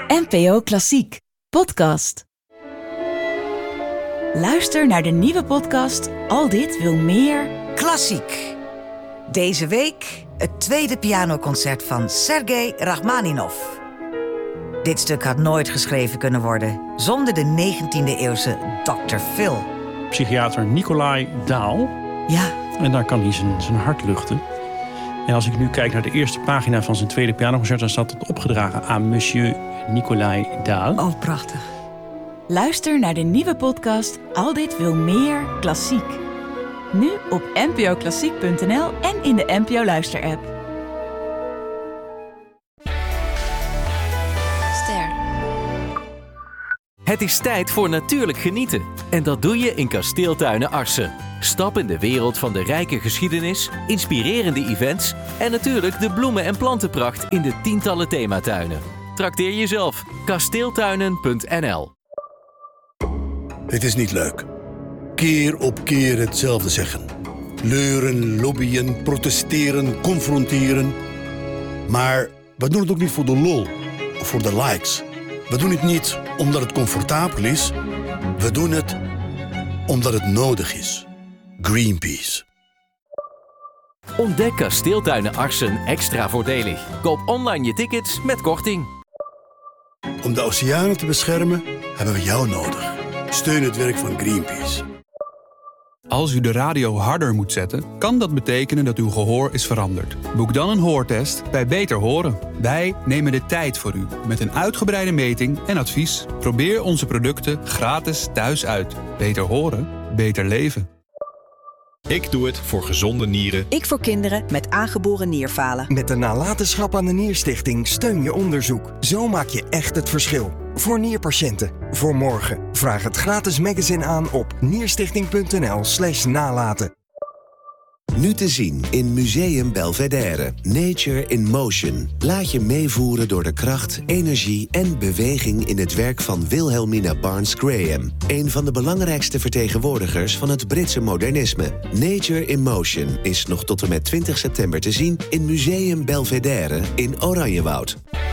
NPO Klassiek podcast. Luister naar de nieuwe podcast Al dit wil meer Klassiek. Deze week het tweede pianoconcert van Sergei Rachmaninov. Dit stuk had nooit geschreven kunnen worden zonder de 19e-eeuwse Dr. Phil. Psychiater Nicolai Daal. Ja. En daar kan hij zijn hart luchten. En als ik nu kijk naar de eerste pagina van zijn tweede pianoconcert, dan staat het opgedragen aan Monsieur Nicolai Daal. Oh, prachtig. Luister naar de nieuwe podcast Al dit wil meer Klassiek. Nu op npoklassiek.nl en in de NPO Luister-app. Ster. Het is tijd voor natuurlijk genieten. En dat doe je in Kasteeltuinen Arcen. Stap in de wereld van de rijke geschiedenis, inspirerende events en natuurlijk de bloemen- en plantenpracht in de tientallen thematuinen. Trakteer jezelf. Kasteeltuinen.nl. Het is niet leuk. Keer op keer hetzelfde zeggen. Leuren, lobbyen, protesteren, confronteren. Maar we doen het ook niet voor de lol of voor de likes. We doen het niet omdat het comfortabel is. We doen het omdat het nodig is. Greenpeace. Ontdek Kasteeltuinen Arcen extra voordelig. Koop online je tickets met korting. Om de oceanen te beschermen hebben we jou nodig. Steun het werk van Greenpeace. Als u de radio harder moet zetten, kan dat betekenen dat uw gehoor is veranderd. Boek dan een hoortest bij Beter Horen. Wij nemen de tijd voor u met een uitgebreide meting en advies. Probeer onze producten gratis thuis uit. Beter horen, beter leven. Ik doe het voor gezonde nieren. Ik voor kinderen met aangeboren nierfalen. Met de nalatenschap aan de Nierstichting steun je onderzoek. Zo maak je echt het verschil. Voor nierpatiënten. Voor morgen. Vraag het gratis magazine aan op nierstichting.nl/nalaten. Nu te zien in Museum Belvedere. Nature in Motion. Laat je meevoeren door de kracht, energie en beweging in het werk van Wilhelmina Barnes Graham. Een van de belangrijkste vertegenwoordigers van het Britse modernisme. Nature in Motion is nog tot en met 20 september te zien in Museum Belvedere in Oranjewoud.